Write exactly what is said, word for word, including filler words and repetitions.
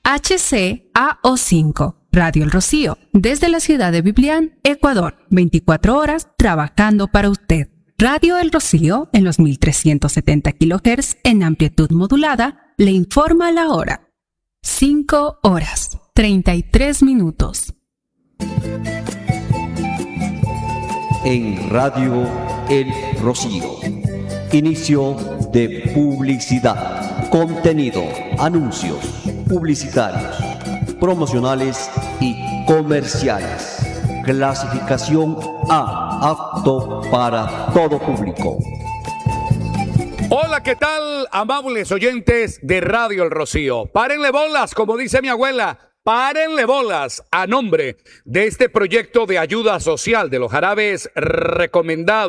H C A O cinco, Radio El Rocío, desde la ciudad de Biblián, Ecuador, veinticuatro horas trabajando para usted. Radio El Rocío, en los mil trescientos setenta kilohertz en amplitud modulada, le informa la hora. cinco horas, treinta y tres minutos. En Radio El Rocío, inicio de publicidad, contenido, anuncios publicitarios, promocionales y comerciales. Clasificación A, apto para todo público. Hola, ¿qué tal, amables oyentes de Radio El Rocío? Párenle bolas, como dice mi abuela. Párenle bolas a nombre de este proyecto de ayuda social de los jarabes recomendados